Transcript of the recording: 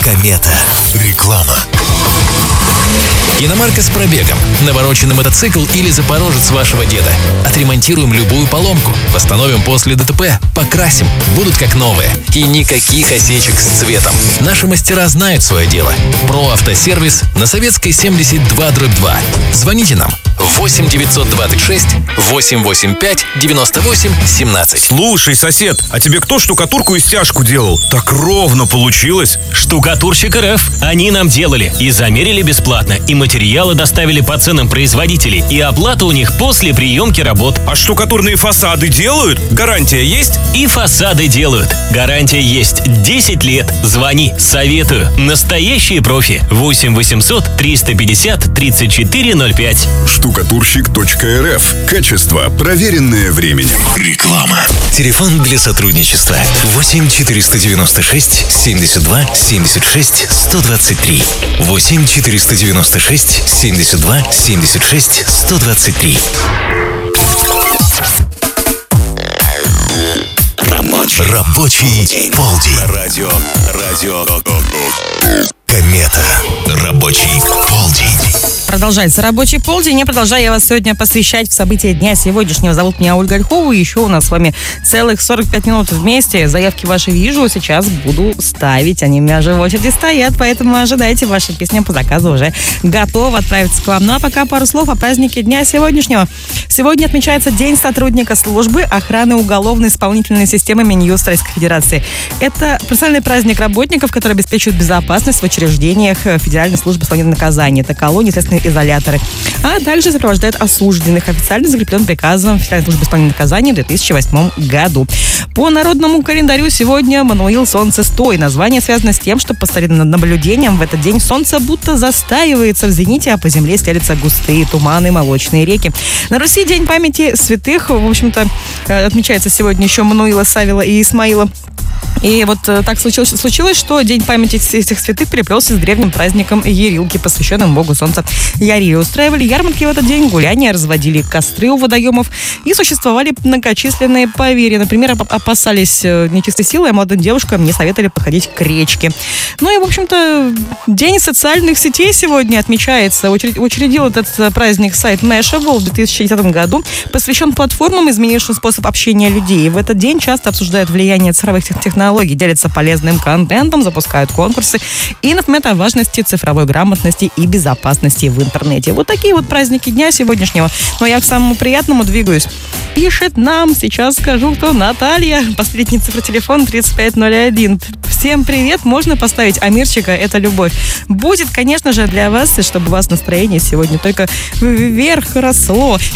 Комета. Реклама. Иномарка с пробегом, навороченный мотоцикл или запорожец вашего деда. Отремонтируем любую поломку, восстановим после ДТП, покрасим, будут как новые. И никаких осечек с цветом. Наши мастера знают свое дело. Про автосервис на Советской 72/2. Звоните нам 8 926 885 98 17. Слушай, сосед, а тебе кто штукатурку и стяжку делал? Так ровно получилось. Штукатурщик РФ. Они нам делали и замерили бесплатно, и материалы доставили по ценам производителей, и оплата у них после приемки работ. А штукатурные фасады делают? Гарантия есть? И фасады делают. Гарантия есть 10 лет. Звони, советую. Настоящие профи. 8 800 350 3405. Штукатурщик.рф. Качество, проверенное временем. Реклама. Телефон для сотрудничества 8 496 72 76 123. 8 496 72 76 123. Рабочий полдень. Радио. Комета. Рабочий полдень. Продолжается рабочий полдень. Я продолжаю вас сегодня посвящать в события дня сегодняшнего. Зовут меня Ольга Ольхова. И еще у нас с вами целых 45 минут вместе. Заявки ваши вижу. Сейчас буду ставить. Они у меня уже в очереди стоят. Поэтому ожидайте. Ваша песня по заказу уже готова отправиться к вам. Ну а пока пару слов о празднике дня сегодняшнего. Сегодня отмечается День сотрудника службы охраны уголовно-исполнительной системы Минюста Российской Федерации. Это профессиональный праздник работников, которые обеспечивают безопасность в учреждениях Федеральной службы исполнения наказаний. Это колонии, следственные изоляторы. А также сопровождают осужденных. Официально закреплен приказом Федеральной службы исполнения наказаний в 2008 году. По народному календарю сегодня Мануил Солнцестой. Название связано с тем, что по старинным наблюдениям в этот день солнце будто застаивается в зените, а по земле стелятся густые туманы, молочные реки. На Руси День памяти святых, в общем-то, отмечается сегодня еще Мануила, Савила и Исмаила. И вот так случилось, что День памяти этих святых переплелся с древним праздником Ярилки, посвященным богу солнца Яриле. Устраивали ярмарки в этот день, гуляния, разводили костры у водоемов и существовали многочисленные поверья. Например, опасались нечистой силы, а молодым девушкам не советовали подходить к речке. Ну и, в общем-то, День социальных сетей сегодня отмечается. Учредил этот праздник сайт Mashable в 2010 году. Посвящен платформам, изменившим способ общения людей. И в этот день часто обсуждают влияние цифровых технологий, делятся полезным контентом, запускают конкурсы и напоминают о важности цифровой грамотности и безопасности в интернете. Вот такие вот праздники дня сегодняшнего. Но я к самому приятному двигаюсь. Пишет нам, сейчас скажу, кто, Наталья, последний цифра телефона 3501. Всем привет, можно поставить Амирчика, это любовь. Будет, конечно же, для вас, и чтобы у вас настроение сегодня только вверх росло.